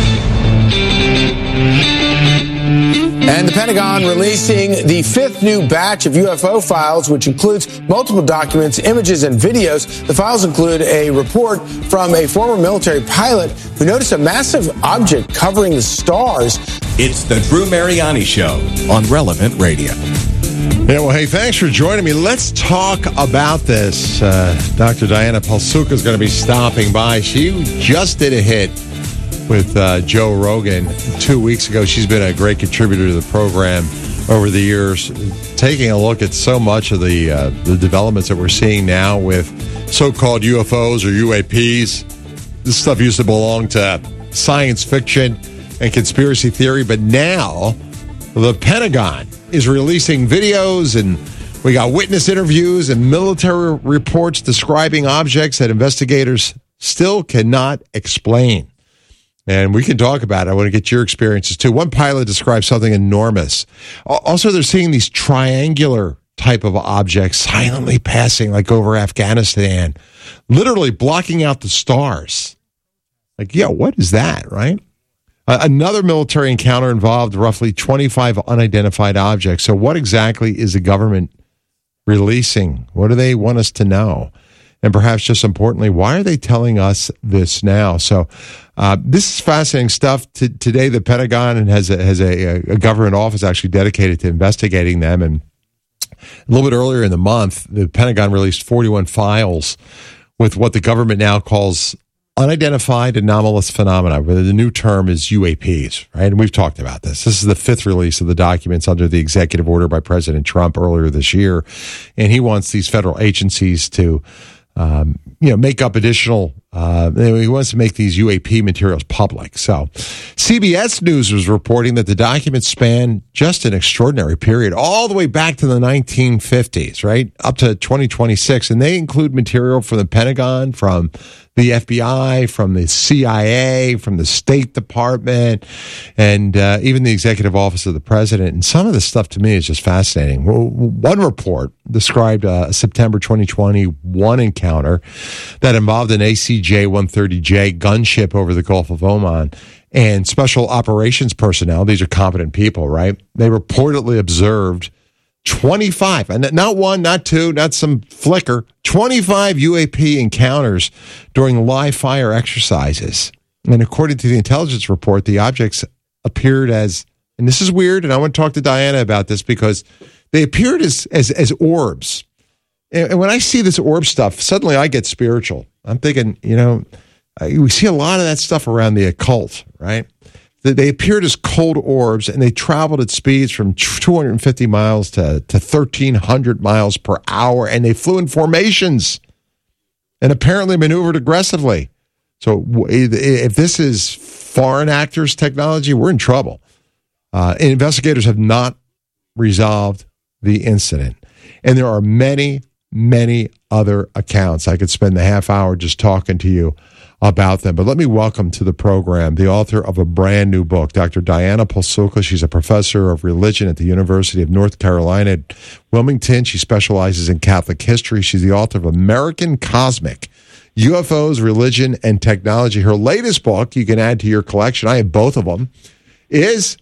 And the Pentagon releasing the fifth new batch of U F O files, which includes multiple documents, images, and videos. The files include a report from a former military pilot who noticed a massive object covering the stars. It's the Drew Mariani Show on Relevant Radio. Yeah, well, hey, thanks for joining me. Let's talk about this. Uh, Doctor Diana Palsuka is going to be stopping by. She just did a hit with uh, Joe Rogan two weeks ago. She's been a great contributor to the program over the years, taking a look at so much of the uh, the developments that we're seeing now with so-called U F Os or U A Ps. This stuff used to belong to science fiction and conspiracy theory, but now the Pentagon is releasing videos, and we got witness interviews and military reports describing objects that investigators still cannot explain. And we can talk about it. I want to get your experiences, too. One pilot described something enormous. Also, they're seeing these triangular type of objects silently passing, like over Afghanistan, literally blocking out the stars. Like, yeah, what is that, right? Uh, another military encounter involved roughly twenty-five unidentified objects. So what exactly is the government releasing? What do they want us to know? And perhaps just importantly, why are they telling us this now? So uh, this is fascinating stuff. T- today, the Pentagon has a, has a, a government office actually dedicated to investigating them. And a little bit earlier in the month, the Pentagon released forty-one files with what the government now calls unidentified anomalous phenomena, where the new term is U A Ps, right? And we've talked about this. This is the fifth release of the documents under the executive order by President Trump earlier this year. And he wants these federal agencies to, um, you know, make up additional, uh, he wants to make these U A P materials public. So C B S News was reporting that the documents span just an extraordinary period, all the way back to the nineteen fifties, right? Up to twenty twenty-six. And they include material from the Pentagon, from the F B I, from the C I A, from the State Department, and uh, even the Executive Office of the President. And some of this stuff to me is just fascinating. One report described a September twenty twenty-one encounter that involved an A C J one thirty J gunship over the Gulf of Oman. And special operations personnel, these are competent people, right? They reportedly observed twenty-five, and not one, not two, not some flicker, twenty-five U A P encounters during live fire exercises. And according to the intelligence report, the objects appeared as, and this is weird, and I want to talk to Diana about this because they appeared as as, as orbs. And, and when I see this orb stuff, suddenly I get spiritual. I'm thinking, you know, we see a lot of that stuff around the occult, right? They appeared as cold orbs, and they traveled at speeds from two hundred fifty miles to, to thirteen hundred miles per hour, and they flew in formations and apparently maneuvered aggressively. So if this is foreign actors' technology, we're in trouble. Uh, investigators have not resolved the incident. And there are many, many other accounts. I could spend the half hour just talking to you about them. But let me welcome to the program the author of a brand new book, Doctor Diana Palsuka. She's a professor of religion at the University of North Carolina at Wilmington. She specializes in Catholic history. She's the author of American Cosmic, U F Os, Religion, and Technology. Her latest book, you can add to your collection, I have both of them, is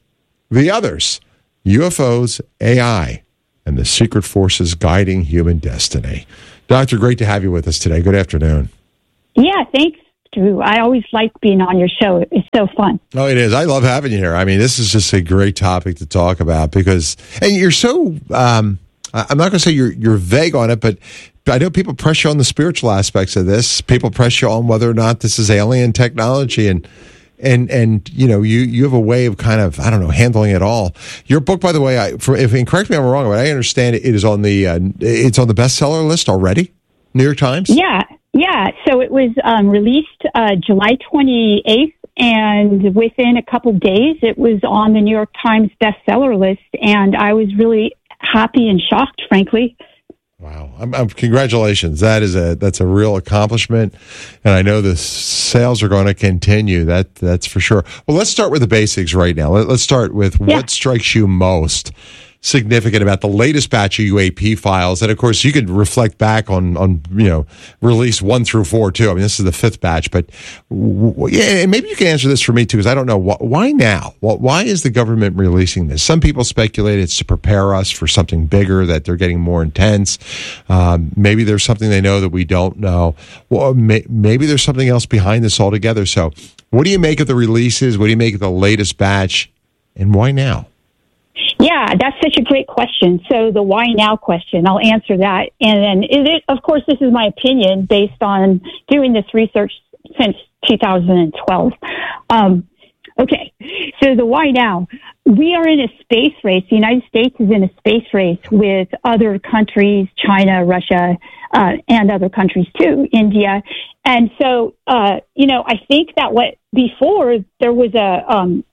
The Others, U F Os, A I, and the secret forces guiding human destiny. Doctor, great to have you with us today. Good afternoon. Yeah, thanks, Drew. I always like being on your show. It's so fun. Oh, it is. I love having you here. I mean, this is just a great topic to talk about because, and you're so, um, I'm not going to say you're you're vague on it, but I know people press you on the spiritual aspects of this. People press you on whether or not this is alien technology, and and and you know, you you have a way of kind of, I don't know, handling it all. Your book, by the way, I for, if and correct me if I'm wrong, but I understand it, it is on the uh, it's on the bestseller list already. New York Times. Yeah, yeah. So it was um, released uh, July twenty-eighth, and within a couple days, it was on the New York Times bestseller list, and I was really happy and shocked, frankly. Wow! I'm, I'm, congratulations. That is a that's a real accomplishment, and I know the sales are going to continue. That that's for sure. Well, let's start with the basics right now. Let, let's start with yeah. what strikes you most significant about the latest batch of U A P files, and of course, you could reflect back on on you know release one through four too. I mean, this is the fifth batch, but w- w- yeah, and maybe you can answer this for me too, because I don't know wh- why now. Wh- why is the government releasing this? Some people speculate it's to prepare us for something bigger, that they're getting more intense. Um, maybe there's something they know that we don't know. Well, may- maybe there's something else behind this altogether. So, what do you make of the releases? What do you make of the latest batch, and why now? Yeah, that's such a great question. So the why now question, I'll answer that. And then, is it, of course, this is my opinion based on doing this research since two thousand twelve. Um, okay, so the why now. We are in a space race. The United States is in a space race with other countries, China, Russia, uh, and other countries too, India. And so, uh, you know, I think that what before there was a, um,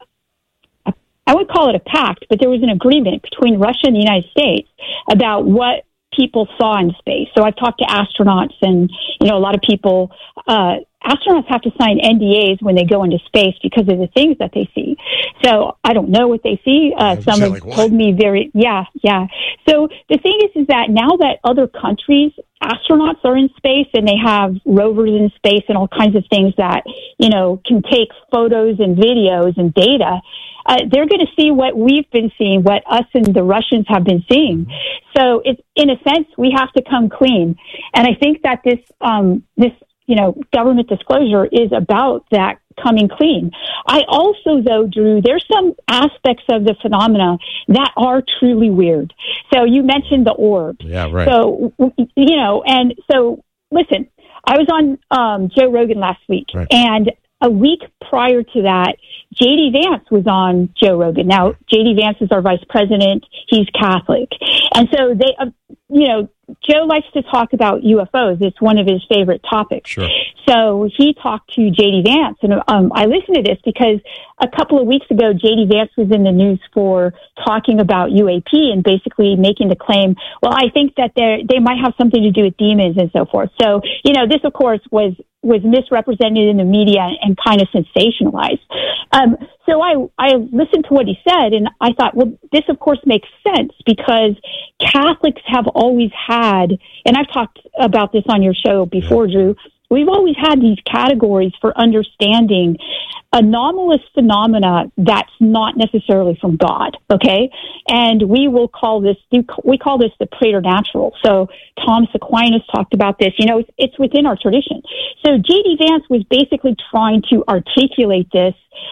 I would call it a pact, but there was an agreement between Russia and the United States about what people saw in space. So I've talked to astronauts, and, you know, a lot of people, uh, astronauts have to sign N D As when they go into space because of the things that they see. So I don't know what they see. Uh, some have like told me very, yeah, yeah. So the thing is, is that now that other countries, astronauts are in space and they have rovers in space and all kinds of things that, you know, can take photos and videos and data, Uh, they're going to see what we've been seeing, what us and the Russians have been seeing. So it's, in a sense, we have to come clean. And I think that this, um, this, you know, government disclosure is about that coming clean. I also, though, Drew, there's some aspects of the phenomena that are truly weird. So you mentioned the orb. Yeah, right. So, you know, and so listen, I was on um, Joe Rogan last week, right. and a week prior to that, J D Vance was on Joe Rogan. Now, J D Vance is our vice president. He's Catholic. And so they, uh, you know, Joe likes to talk about U F Os. It's one of his favorite topics. Sure. So he talked to J D Vance. And um, I listened to this because a couple of weeks ago, J D Vance was in the news for talking about U A P and basically making the claim, well, I think that they they might have something to do with demons and so forth. So, you know, this, of course, was was misrepresented in the media and kind of sensationalized. Um, so I, I listened to what he said, and I thought, well, this, of course, makes sense because Catholics have always had, and I've talked about this on your show before, Drew, we've always had these categories for understanding anomalous phenomena that's not necessarily from God, okay? And we will call this, we call this the preternatural. So Thomas Aquinas talked about this. You know, it's, it's within our tradition. So J D Vance was basically trying to articulate this,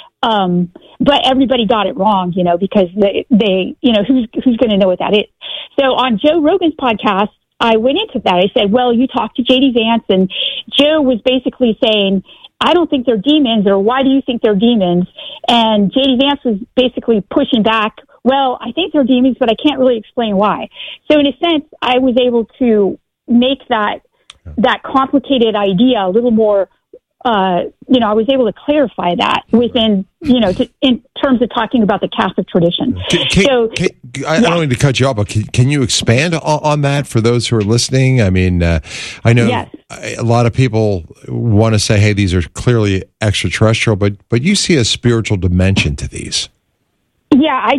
um, but everybody got it wrong, you know, because they, they you know, who's, who's going to know what that is? So on Joe Rogan's podcast, I went into that. I said, well, you talked to J D Vance, and Joe was basically saying, I don't think they're demons, or why do you think they're demons? And J D Vance was basically pushing back, well, I think they're demons, but I can't really explain why. So in a sense, I was able to make that that complicated idea a little more, uh, you know, I was able to clarify that within, you know, to, in terms of talking about the Catholic tradition. Can, can, so, can, I, yeah. I don't mean to cut you off, but can, can you expand on, on that for those who are listening? I mean, uh, I know yes. a lot of people want to say, hey, these are clearly extraterrestrial, but but you see a spiritual dimension to these. Yeah, I don't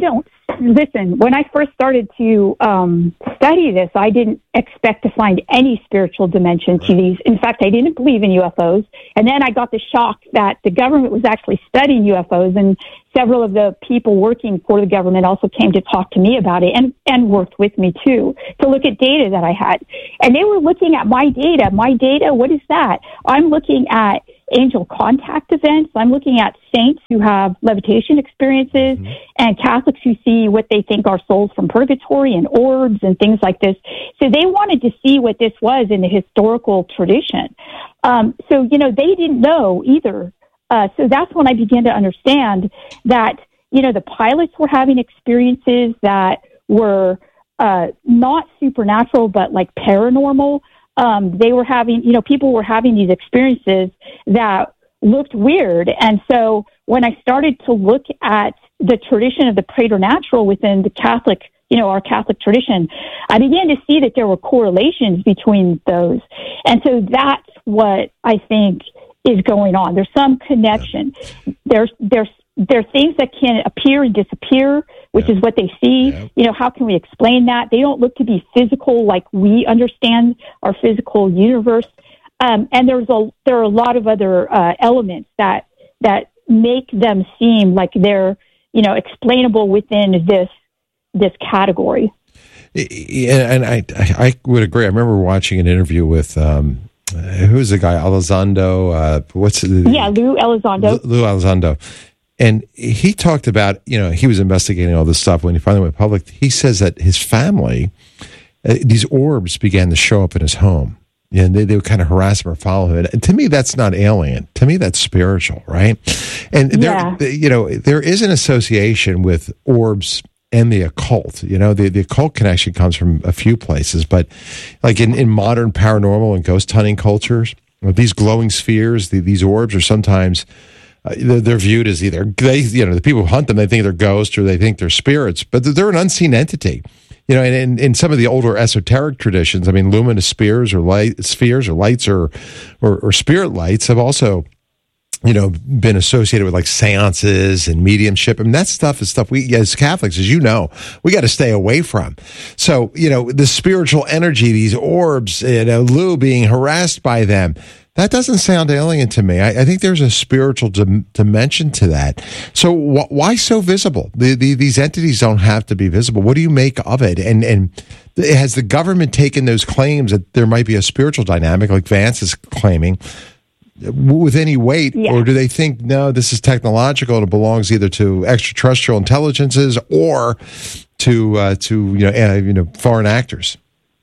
listen, when I first started to um, study this, I didn't expect to find any spiritual dimension to these. In fact, I didn't believe in U F Os. And then I got the shock that the government was actually studying U F Os, and several of the people working for the government also came to talk to me about it and, and worked with me too to look at data that I had. And they were looking at my data. My data, what is that? I'm looking at angel contact events. I'm looking at saints who have levitation experiences mm-hmm. and Catholics who see what they think are souls from purgatory and orbs and things like this. So they wanted to see what this was in the historical tradition. Um, so, you know, they didn't know either. Uh, so that's when I began to understand that, you know, the pilots were having experiences that were uh, not supernatural, but like paranormal. Um, they were having, you know, people were having these experiences that looked weird. And so when I started to look at the tradition of the preternatural within the Catholic, you know, our Catholic tradition, I began to see that there were correlations between those. And so that's what I think is going on. There's some connection. There's, there's, there are things that can appear and disappear, which yeah. is what they see. Yeah. You know, how can we explain that? They don't look to be physical like we understand our physical universe. Um, and there's a there are a lot of other uh, elements that that make them seem like they're, you know, explainable within this this category. Yeah, and I I would agree. I remember watching an interview with um, who's the guy Elizondo? Uh, what's the, yeah, Lou Elizondo. Lou Elizondo. And he talked about, you know, he was investigating all this stuff when he finally went public. He says that his family, uh, these orbs began to show up in his home. And they, they would kind of harass him or follow him. And to me, that's not alien. To me, that's spiritual, right? And yeah. there, you know, there is an association with orbs and the occult. You know, the, the occult connection comes from a few places. But like in, in modern paranormal and ghost hunting cultures, these glowing spheres, the, these orbs are sometimes... Uh, they're, they're viewed as either they, you know, the people who hunt them, they think they're ghosts or they think they're spirits, but they're, they're an unseen entity. You know, and in, in some of the older esoteric traditions, I mean, luminous spheres or light spheres or lights or, or or spirit lights have also, you know, been associated with like seances and mediumship. I mean, that stuff is stuff we, as Catholics, as you know, we got to stay away from. So, you know, the spiritual energy, these orbs, you know, Lou being harassed by them. That doesn't sound alien to me. I, I think there's a spiritual dim- dimension to that. So wh- why so visible? The, the, these entities don't have to be visible. What do you make of it? And and has the government taken those claims that there might be a spiritual dynamic, like Vance is claiming, with any weight? Yeah. Or do they think, no, this is technological and it belongs either to extraterrestrial intelligences or to, uh, to you know, uh, you know, foreign actors?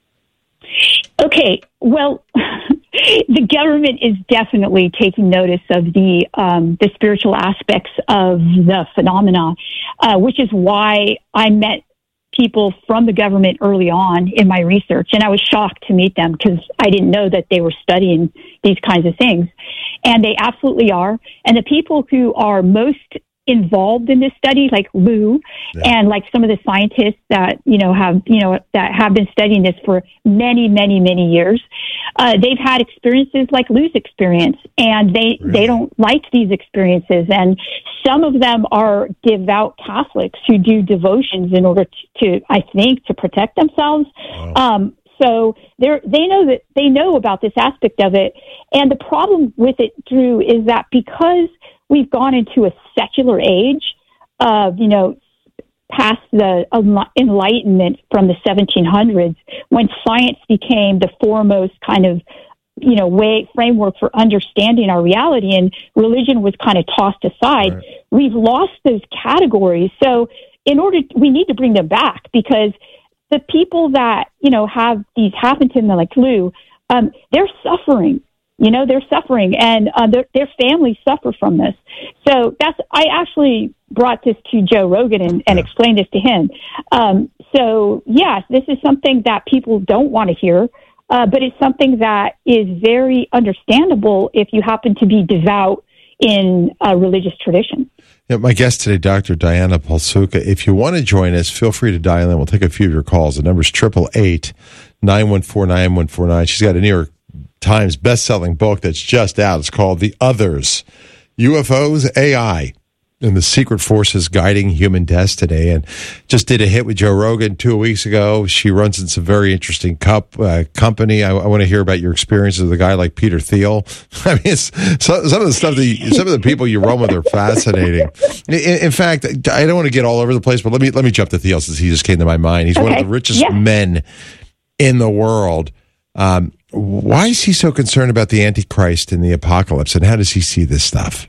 Okay, well... The government is definitely taking notice of the um, the spiritual aspects of the phenomena, uh, which is why I met people from the government early on in my research, and I was shocked to meet them because I didn't know that they were studying these kinds of things, and they absolutely are. And the people who are most involved in this study, like Lou, yeah. and like some of the scientists that, you know, have, you know, that have been studying this for many, many, many years, uh, they've had experiences like Lou's experience, and they, really? they don't like these experiences. And some of them are devout Catholics who do devotions in order to, to I think, to protect themselves. Wow. Um, So they they know that they know about this aspect of it. And the problem with it, Drew, is that because we've gone into a secular age of, you know, past the Enlightenment from the seventeen hundreds, when science became the foremost kind of, you know, way framework for understanding our reality, and religion was kind of tossed aside, right. We've lost those categories. So in order, we need to bring them back, because the people that, you know, have these happen to them, like Lou, um, they're suffering. You know, they're suffering, and uh, their, their families suffer from this. So that's, I actually brought this to Joe Rogan and, and explained this to him. Um, so, yes, this is something that people don't want to hear, uh, but it's something that is very understandable if you happen to be devout in a religious tradition. Yeah, my guest today, Doctor Diana Polsuka. If you want to join us, feel free to dial in. We'll take a few of your calls. The number's eight eight eight, nine one four, nine one four nine. She's got a New York Times best-selling book that's just out. It's called The Others, U F Os, A I, and the secret forces guiding human destiny. And just did a hit with Joe Rogan two weeks ago. She runs in some very interesting cup, uh, company. I, I want to hear about your experiences with a guy like Peter Thiel. I mean, it's, so, some of the stuff that you, some of the people you run with are fascinating. In, in fact, I don't want to get all over the place, but let me let me jump to Thiel since he just came to my mind. He's okay. One of the richest yeah. men in the world. Um, why is he so concerned about the Antichrist and the apocalypse, and how does he see this stuff?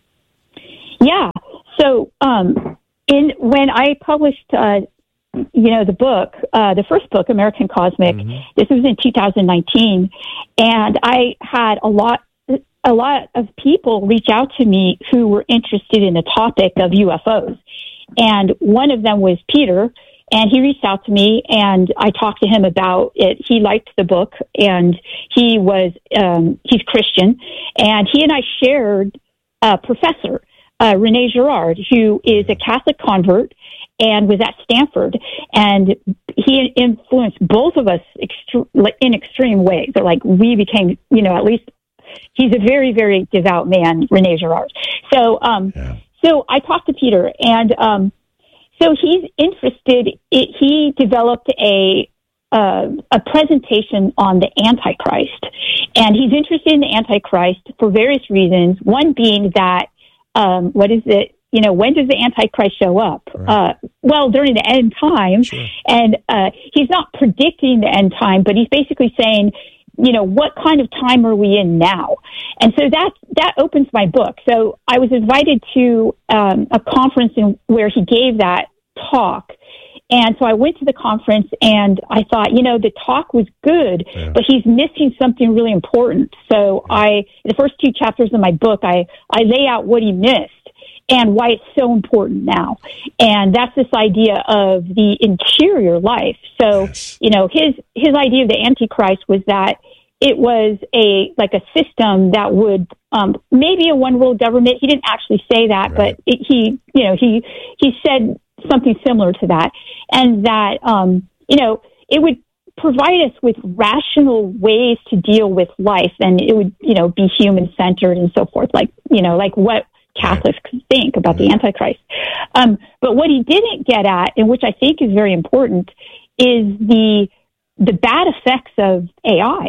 Yeah. So, um, in when I published, uh, you know, the book, uh, the first book, American Cosmic, mm-hmm. this was in two thousand nineteen, and I had a lot, a lot of people reach out to me who were interested in the topic of U F Os, and one of them was Peter. And he reached out to me, and I talked to him about it. He liked the book, and he was, um, he's Christian. And he and I shared a professor, uh, Rene Girard, who is a Catholic convert and was at Stanford. And he influenced both of us extre- in extreme ways. So, like, we became, you know, at least he's a very, very devout man, Rene Girard. So, um, yeah. so I talked to Peter, and, um, So he's interested. It, he developed a uh, a presentation on the Antichrist, and he's interested in the Antichrist for various reasons. One being that um, what is it? You know, when does the Antichrist show up? Right. Uh, well, during the end time, sure. and uh, he's not predicting the end time, but he's basically saying, you know, what kind of time are we in now? And so that that opens my book. So I was invited to um, a conference in, where he gave that talk. And so I went to the conference, and I thought, you know, the talk was good, yeah. but he's missing something really important. So I, in the first two chapters of my book, I, I lay out what he missed and why it's so important now. And that's this idea of the interior life. So, yes. you know, his, his idea of the Antichrist was that it was a, like a system that would, um, maybe a one world government. He didn't actually say that, right. but it, he, you know, he, he said something similar to that. And that, um, you know, it would provide us with rational ways to deal with life, and it would, you know, be human centered and so forth. Like, you know, like what Catholics think about the Antichrist. Um, but what he didn't get at, and which I think is very important, is the the bad effects of A I,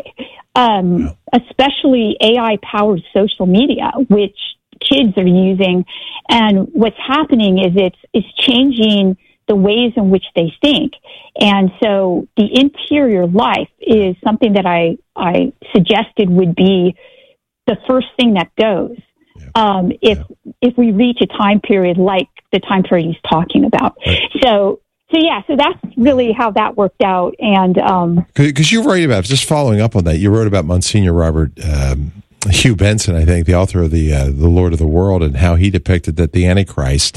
um, especially A I-powered social media, which kids are using. And what's happening is it's it's changing the ways in which they think. And so the interior life is something that I, I suggested would be the first thing that goes. Um, if yeah. if we reach a time period like the time period he's talking about. Right. So, so yeah, so that's really how that worked out. And um, because you write about, just following up on that, you wrote about Monsignor Robert um, Hugh Benson, I think, the author of the uh, the Lord of the World, and how he depicted that the Antichrist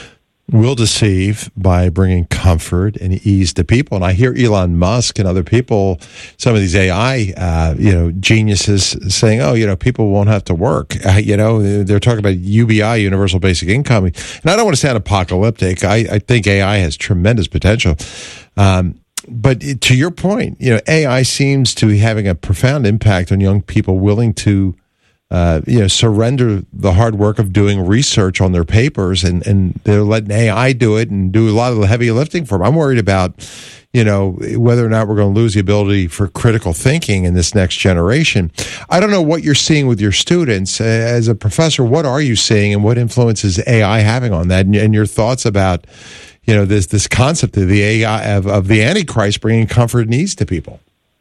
will deceive by bringing comfort and ease to people. And I hear Elon Musk and other people, some of these A I, uh, you know, geniuses saying, oh, you know, people won't have to work. Uh, you know, they're talking about U B I, Universal Basic Income. And I don't want to sound apocalyptic. I, I think A I has tremendous potential. Um, but to your point, you know, A I seems to be having a profound impact on young people willing to Uh, you know, surrender the hard work of doing research on their papers, and, and they're letting A I do it and do a lot of the heavy lifting for them. I'm worried about, you know, whether or not we're going to lose the ability for critical thinking in this next generation. I don't know what you're seeing with your students. As a professor, what are you seeing, and what influence is A I having on that? And, and your thoughts about, you know, this this concept of the A I, of, of the Antichrist bringing comfort and ease to people.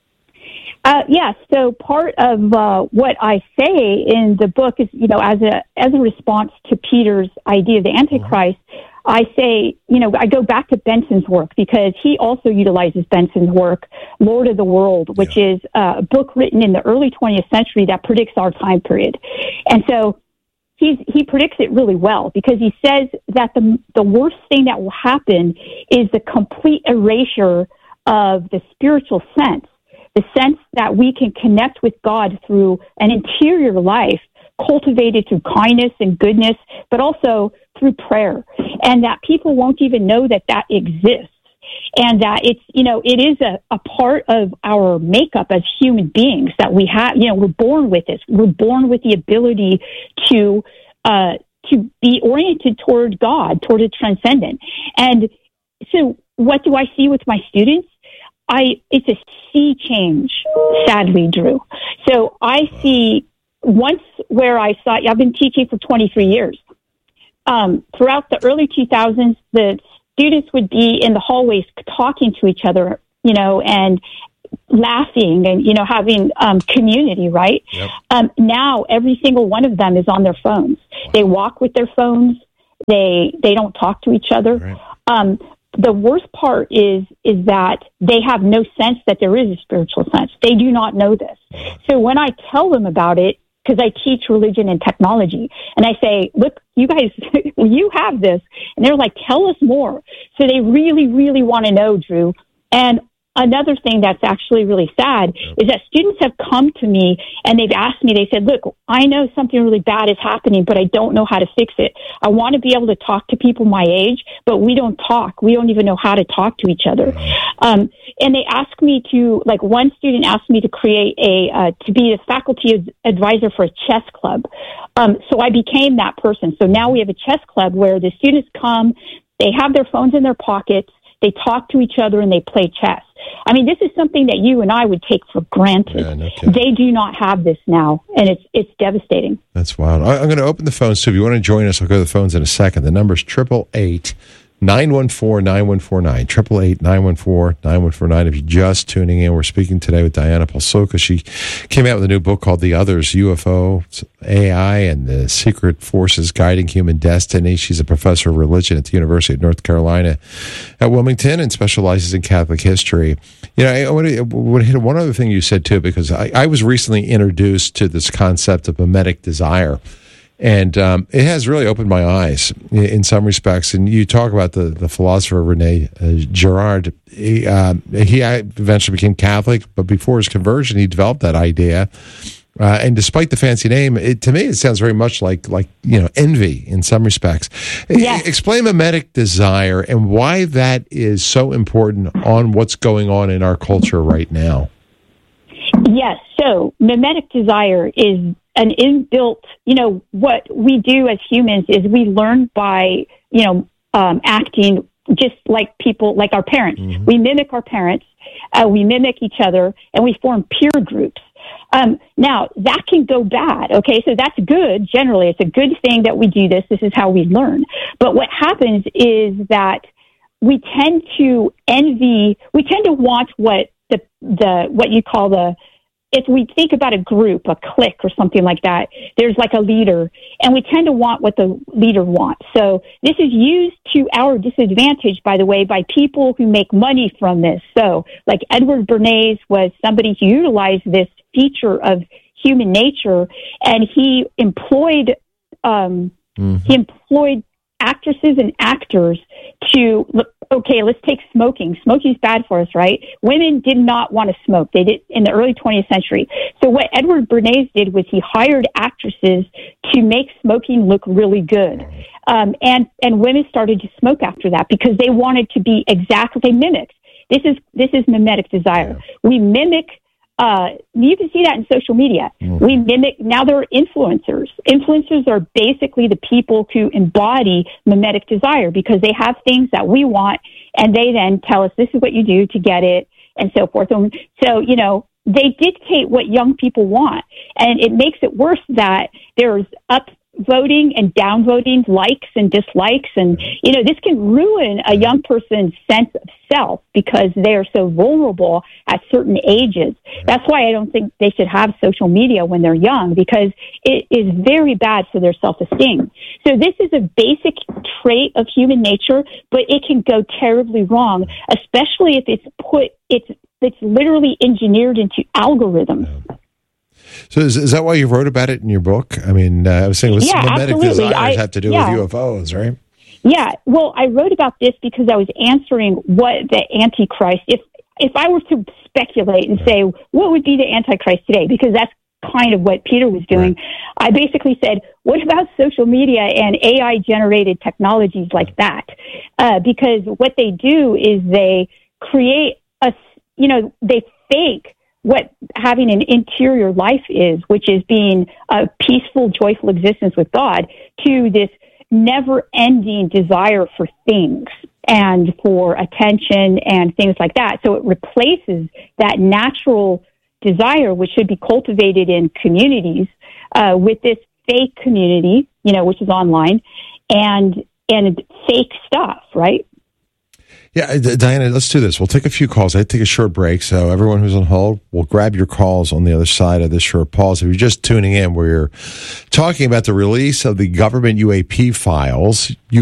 Uh, yes. So part of uh, what I say in the book is, you know, as a as a response to Peter's idea of the Antichrist, mm-hmm. I say, you know, I go back to Benson's work, because he also utilizes Benson's work, Lord of the World, which yeah. is uh, a book written in the early twentieth century that predicts our time period. And so he's, he predicts it really well, because he says that the the worst thing that will happen is the complete erasure of the spiritual sense. The sense that we can connect with God through an interior life cultivated through kindness and goodness, but also through prayer, and that people won't even know that that exists, and that it's, you know, it is a, a part of our makeup as human beings that we have, you know, we're born with this. We're born with the ability to, uh, to be oriented toward God, toward the transcendent. And so what do I see with my students? I it's a sea change, sadly, Drew. So I see once where I saw, I've been teaching for twenty-three years. Um, throughout the early two thousands, the students would be in the hallways talking to each other, you know, and laughing and, you know, having um, community, right? Yep. Um, now every single one of them is on their phones. Wow. They walk with their phones. They they don't talk to each other. Right. Um, the worst part is is that they have no sense that there is a spiritual sense. They do not know this. So when I tell them about it, because I teach religion and technology, and I say, look, you guys, you have this. And they're like, tell us more. So they really, really want to know, Drew. And another thing that's actually really sad is that students have come to me and they've asked me, they said, look, I know something really bad is happening, but I don't know how to fix it. I want to be able to talk to people my age, but we don't talk. We don't even know how to talk to each other. Um, and they asked me to, like one student asked me to create a, uh, to be a faculty advisor for a chess club. Um, so I became that person. So now we have a chess club where the students come, they have their phones in their pockets, they talk to each other, and they play chess. I mean, this is something that you and I would take for granted. Yeah, no kidding. They do not have this now, and it's it's devastating. That's wild. I, I'm going to open the phones, too. If you want to join us, I'll go to the phones in a second. The number is eight eight eight, nine one four, nine one four nine, eight eight eight, nine one four, nine one four nine. If you're just tuning in, we're speaking today with Diana Pasulka. She came out with a new book called The Others, U F O, A I, and the Secret Forces Guiding Human Destiny. She's a professor of religion at the University of North Carolina at Wilmington and specializes in Catholic history. You know, I want to, want to hit one other thing you said, too, because I, I was recently introduced to this concept of mimetic desire. And um, it has really opened my eyes in, in some respects. And you talk about the, the philosopher Rene uh, Girard. He, uh, he eventually became Catholic, but before his conversion, he developed that idea. Uh, and despite the fancy name, it, to me, it sounds very much like, like you know, envy in some respects. Yeah. Explain mimetic desire and why that is so important on what's going on in our culture right now. Yes. So mimetic desire is an inbuilt, you know, what we do as humans is we learn by, you know, um, acting just like people, like our parents. Mm-hmm. We mimic our parents, uh, we mimic each other, and we form peer groups. Um, now, that can go bad, okay? So that's good, generally. It's a good thing that we do this. This is how we learn. But what happens is that we tend to envy, we tend to want what the, the what you call the, if we think about a group, a clique or something like that, there's like a leader, and we tend to want what the leader wants. So this is used to our disadvantage, by the way, by people who make money from this. So like Edward Bernays was somebody who utilized this feature of human nature, and he employed, um, mm-hmm. he employed actresses and actors to look. Okay, let's take smoking. Smoking is bad for us, right? Women did not want to smoke. They did in the early twentieth century. So what Edward Bernays did was he hired actresses to make smoking look really good. Um, and, and women started to smoke after that because they wanted to be exactly, they mimicked. This is, this is mimetic desire. We mimic. Uh, you can see that in social media. Mm-hmm. We mimic, now there are influencers. Influencers are basically the people who embody mimetic desire because they have things that we want, and they then tell us this is what you do to get it, and so forth. And so, you know, they dictate what young people want, and it makes it worse that there's up voting and downvoting, likes and dislikes, and you know this can ruin a young person's sense of self because they are so vulnerable at certain ages. That's why I don't think they should have social media when they're young, because it is very bad for their self-esteem. So this is a basic trait of human nature, but it can go terribly wrong, especially if it's put it's it's literally engineered into algorithms. So is, is that why you wrote about it in your book? I mean, uh, I was saying with yeah, mimetic absolutely. desires I, have to do yeah. with U F Os, right? Yeah. Well, I wrote about this because I was answering what the Antichrist, if if I were to speculate and say, what would be the Antichrist today? Because that's kind of what Peter was doing. Right. I basically said, what about social media and A I-generated technologies like that? Uh, because what they do is they create a, you know, they fake what having an interior life is, which is being a peaceful, joyful existence with God, to this never-ending desire for things and for attention and things like that. So it replaces that natural desire, which should be cultivated in communities, uh, with this fake community, you know, which is online, and and fake stuff, right? Yeah, Diana, let's do this. We'll take a few calls. I take a short break, so everyone who's on hold, we'll grab your calls on the other side of this short pause. If you're just tuning in, we're talking about the release of the government U A P files. You